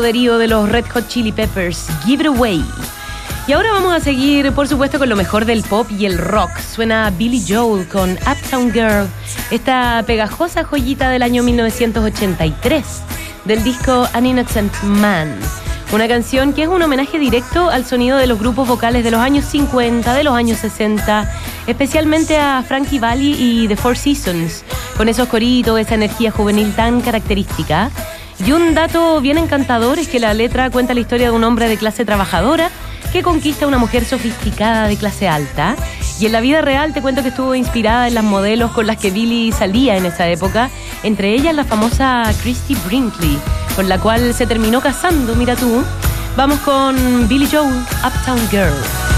poderío de los Red Hot Chili Peppers, Give It Away. Y ahora vamos a seguir, por supuesto, con lo mejor del pop y el rock. Suena Billy Joel con Uptown Girl, esta pegajosa joyita del año 1983, del disco An Innocent Man. Una canción que es un homenaje directo al sonido de los grupos vocales de los años 50, de los años 60, especialmente a Frankie Valli y The Four Seasons, con esos coritos, esa energía juvenil tan característica. Y un dato bien encantador es que la letra cuenta la historia de un hombre de clase trabajadora que conquista a una mujer sofisticada de clase alta. Y en la vida real te cuento que estuvo inspirada en las modelos con las que Billy salía en esa época, entre ellas la famosa Christie Brinkley, con la cual se terminó casando, mira tú. Vamos con Billy Joel, Uptown Girl.